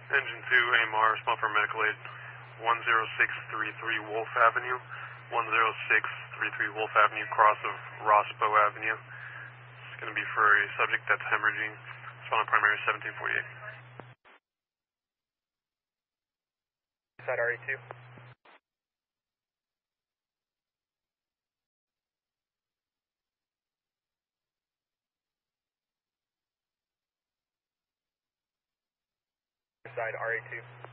Engine 2, AMR, respond for medical aid. 10633 Wolf Avenue. 10633 Wolf Avenue, cross of Rossbow Avenue. It's going to be for a subject that's hemorrhaging. Respond on primary 1748. Side RE2. Side RE2.